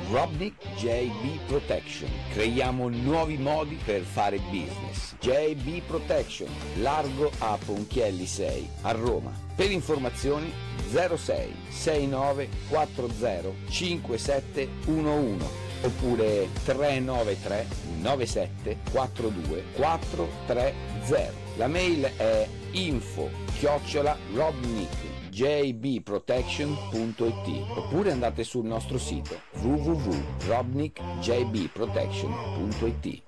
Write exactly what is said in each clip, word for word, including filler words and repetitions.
Robnik J B Protection. Creiamo nuovi modi per fare business. J B Protection, largo a Ponchielli sei, a Roma. Per informazioni zero sei sei nove quattro zero cinque sette uno uno oppure tre nove tre nove sette quattro due quattro tre zero. La mail è info chiocciola robnik j b protection punto i t oppure andate sul nostro sito w w w punto robnik j b protection punto i t.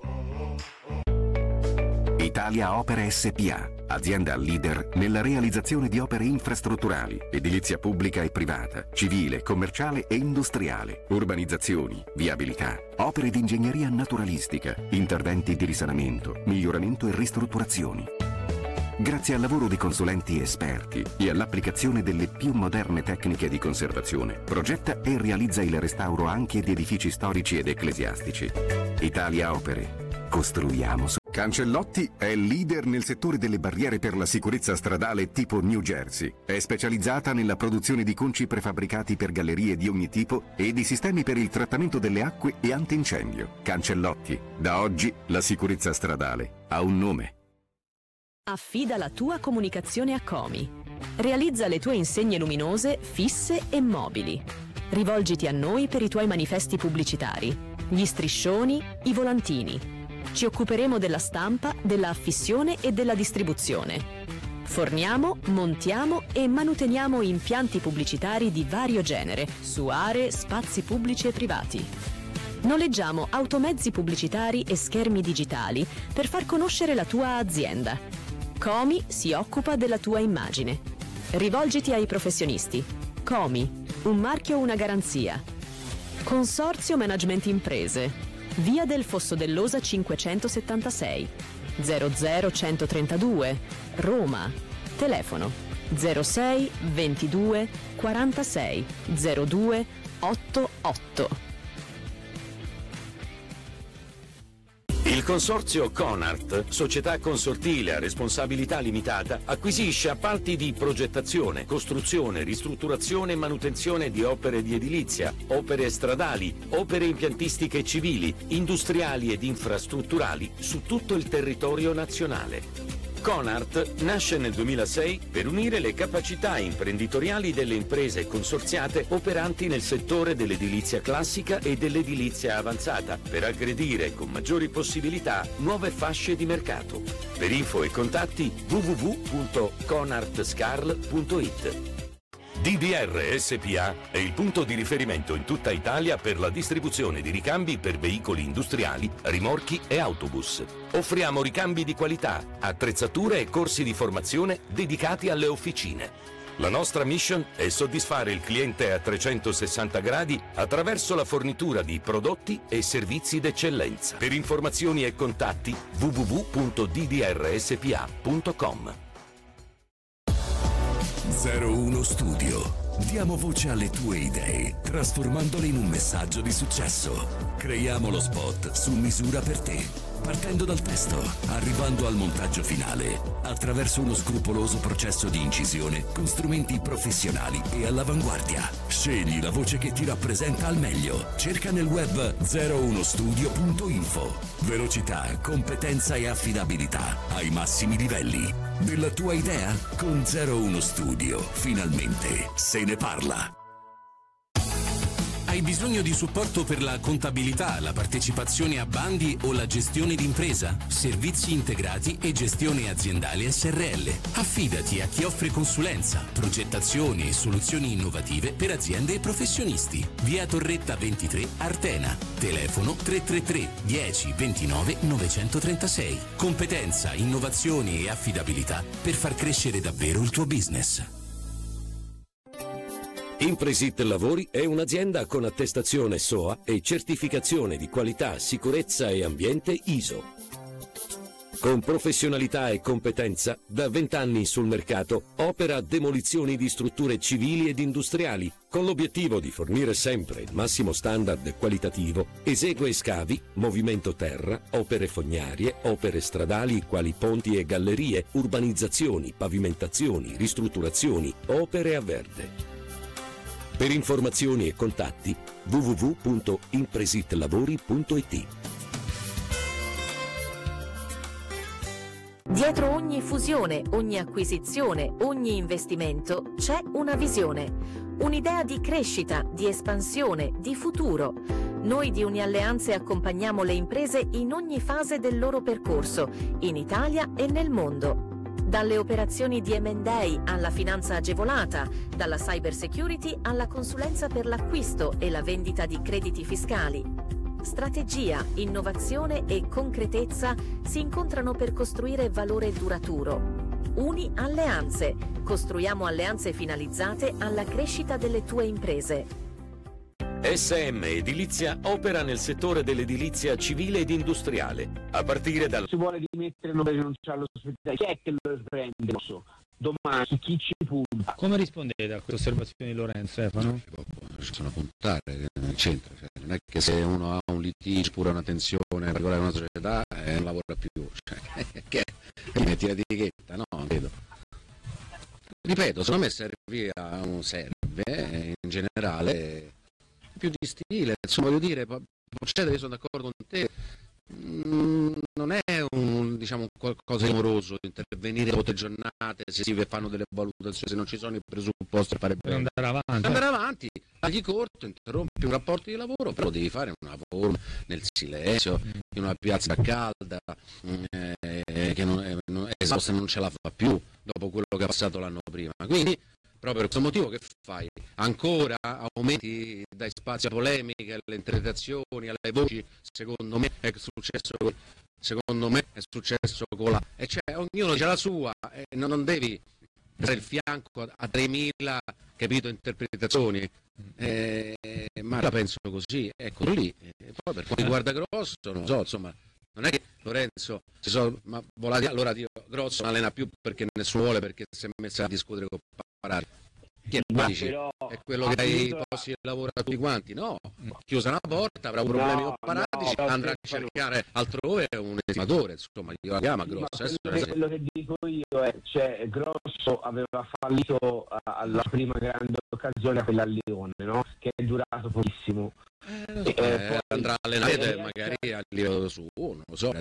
Italia Opere S P A, azienda leader nella realizzazione di opere infrastrutturali, edilizia pubblica e privata, civile, commerciale e industriale, urbanizzazioni, viabilità, opere di ingegneria naturalistica, interventi di risanamento, miglioramento e ristrutturazioni. Grazie al lavoro di consulenti esperti e all'applicazione delle più moderne tecniche di conservazione, progetta e realizza il restauro anche di edifici storici ed ecclesiastici. Italia Opere. Costruiamo. Cancellotti è leader nel settore delle barriere per la sicurezza stradale tipo New Jersey. È specializzata nella produzione di conci prefabbricati per gallerie di ogni tipo e di sistemi per il trattamento delle acque e antincendio. Cancellotti. Da oggi la sicurezza stradale ha un nome. Affida la tua comunicazione a Comi. Realizza le tue insegne luminose, fisse e mobili. Rivolgiti a noi per i tuoi manifesti pubblicitari, gli striscioni, i volantini. Ci occuperemo della stampa, della affissione e della distribuzione. Forniamo, montiamo e manuteniamo impianti pubblicitari di vario genere su aree, spazi pubblici e privati. Noleggiamo automezzi pubblicitari e schermi digitali per far conoscere la tua azienda. Comi si occupa della tua immagine. Rivolgiti ai professionisti. Comi, un marchio, una garanzia. Consorzio Management Imprese. Via del Fosso dell'Osa cinquecentosettantasei, zero zero centotrentadue, Roma. Telefono zero sei ventidue quarantasei zero due ottantotto. Il consorzio Conart, società consortile a responsabilità limitata, acquisisce appalti di progettazione, costruzione, ristrutturazione e manutenzione di opere di edilizia, opere stradali, opere impiantistiche civili, industriali ed infrastrutturali su tutto il territorio nazionale. Conart nasce nel duemilasei per unire le capacità imprenditoriali delle imprese consorziate operanti nel settore dell'edilizia classica e dell'edilizia avanzata per aggredire con maggiori possibilità nuove fasce di mercato. Per info e contatti w w w punto conart scarl punto i t. D D R S P A è il punto di riferimento in tutta Italia per la distribuzione di ricambi per veicoli industriali, rimorchi e autobus. Offriamo ricambi di qualità, attrezzature e corsi di formazione dedicati alle officine. La nostra mission è soddisfare il cliente a trecentosessanta gradi attraverso la fornitura di prodotti e servizi d'eccellenza. Per informazioni e contatti w w w punto d d r s p a punto com. zero uno Studio. Diamo voce alle tue idee, trasformandole in un messaggio di successo. Creiamo lo spot su misura per te, partendo dal testo, arrivando al montaggio finale, attraverso uno scrupoloso processo di incisione con strumenti professionali e all'avanguardia. Scegli la voce che ti rappresenta al meglio. Cerca nel web zero uno studio punto info. Velocità, competenza e affidabilità ai massimi livelli. Della tua idea? Con zero uno Studio, finalmente se ne parla. Hai bisogno di supporto per la contabilità, la partecipazione a bandi o la gestione d'impresa, servizi integrati e gestione aziendale S R L. Affidati a chi offre consulenza, progettazioni e soluzioni innovative per aziende e professionisti. Via Torretta ventitré, Artena. Telefono tre tre tre dieci ventinove novecentotrentasei. Competenza, innovazioni e affidabilità per far crescere davvero il tuo business. Impresit Lavori è un'azienda con attestazione S O A e certificazione di qualità, sicurezza e ambiente I S O. Con professionalità e competenza, da vent'anni sul mercato, opera demolizioni di strutture civili ed industriali, con l'obiettivo di fornire sempre il massimo standard qualitativo. Esegue scavi, movimento terra, opere fognarie, opere stradali quali ponti e gallerie, urbanizzazioni, pavimentazioni, ristrutturazioni, opere a verde. Per informazioni e contatti w w w punto impresitlavori punto i t. Dietro ogni fusione, ogni acquisizione, ogni investimento c'è una visione, un'idea di crescita, di espansione, di futuro. Noi di Unialleanze accompagniamo le imprese in ogni fase del loro percorso, in Italia e nel mondo. Dalle operazioni di emme and A alla finanza agevolata, dalla cyber security alla consulenza per l'acquisto e la vendita di crediti fiscali. Strategia, innovazione e concretezza si incontrano per costruire valore duraturo. Uni Alleanze. Costruiamo alleanze finalizzate alla crescita delle tue imprese. S M Edilizia opera nel settore dell'edilizia civile ed industriale, a partire dal... Si vuole dimettere non rinunciare allo ospitale, chi è che lo prende? Domani chi ci punta? Come rispondete a queste osservazioni di Lorenzo, Stefano? Ci sono a puntare nel centro, cioè, non è che se uno ha un litigio oppure una tensione particolare in una società eh, non lavora più, cioè, che mi metti l'etichetta, no, non vedo. Ripeto, secondo me serve, serve eh, in generale più di stile, insomma voglio dire, Procedere, io sono d'accordo con te, mm, non è un, diciamo, qualcosa di amoroso intervenire dopo tre giornate se si fanno delle valutazioni, se non ci sono i presupposti per fare bene. Andare avanti. Andare avanti, tagli corto, interrompi un rapporto di lavoro, però devi fare una forma nel silenzio, in una piazza calda, eh, che non è, non è esausta, non ce la fa più dopo quello che ha passato l'anno prima. Quindi, proprio per questo motivo che fai? Ancora aumenti, dai spazio a polemiche, alle interpretazioni, alle voci, secondo me è successo, secondo me è successo con la... E cioè ognuno c'ha la sua, e non devi dare il fianco a, a tremila, capito, interpretazioni, eh, ma la penso così, ecco lì. E poi per quanto riguarda Grosso, non so, insomma, non è che Lorenzo si sono ma volati, allora Dio, Grosso non allena più perché nessuno vuole, perché si è messo a discutere con Parati. Chi è, Ma dici, però, è quello che dai i posti di lavoro a tutti quanti? No, chiusa una porta, avrà problemi no, con Paratici, no, andrà a cercare altrove un estimatore, insomma, io la chiama Grosso. Quello adesso che, quello che dico io è, cioè, Grosso aveva fallito alla prima grande occasione per la Lione, no? Che è durato pochissimo. Eh, so, eh, poi, andrà a allenare eh, magari cioè, a livello su, non lo so,